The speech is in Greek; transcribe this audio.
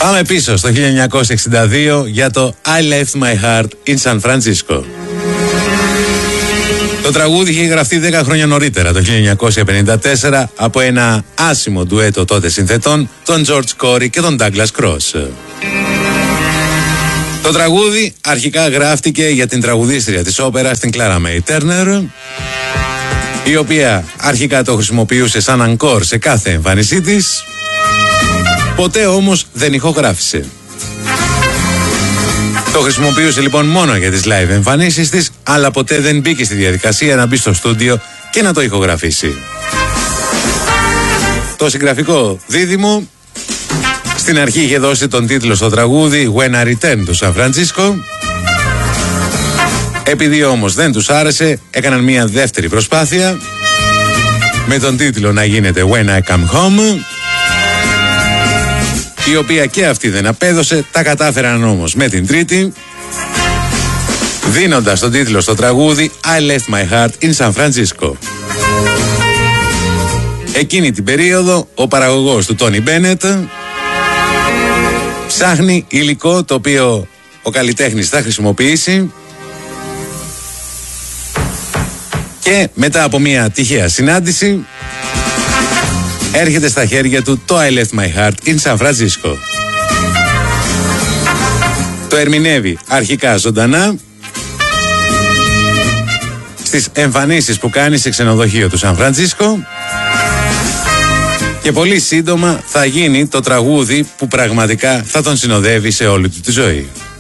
Πάμε πίσω στο 1962 για το I Left My Heart in San Francisco. Το τραγούδι είχε γραφτεί 10 χρόνια νωρίτερα, το 1954, από ένα άσημο ντουέτο τότε συνθετών, τον George Corey και τον Douglas Cross. Το τραγούδι αρχικά γράφτηκε για την τραγουδίστρια της όπερας, την Clara May Turner, η οποία αρχικά το χρησιμοποιούσε σαν ανκόρ σε κάθε εμφάνισή της, ποτέ όμως δεν ηχογράφησε. Το χρησιμοποιούσε λοιπόν μόνο για τις live εμφανίσεις της, αλλά ποτέ δεν μπήκε στη διαδικασία να μπει στο στούντιο και να το ηχογραφήσει. Το συγγραφικό δίδυμο στην αρχή είχε δώσει τον τίτλο στο τραγούδι When I Return to San Francisco. Επειδή όμως δεν τους άρεσε, έκαναν μια δεύτερη προσπάθεια με τον τίτλο να γίνεται When I Come Home, η οποία και αυτή δεν απέδωσε. Τα κατάφεραν όμως με την τρίτη, δίνοντας τον τίτλο στο τραγούδι I Left My Heart in San Francisco. Εκείνη την περίοδο ο παραγωγός του Tony Bennett ψάχνει υλικό το οποίο ο καλλιτέχνης θα χρησιμοποιήσει, και μετά από μια τυχαία συνάντηση έρχεται στα χέρια του το I Left My Heart in San Francisco. Το ερμηνεύει αρχικά ζωντανά στις εμφανίσεις που κάνει σε ξενοδοχείο του Σαν Φρανσίσκο, και πολύ σύντομα θα γίνει το τραγούδι που πραγματικά θα τον συνοδεύει σε όλη του τη ζωή.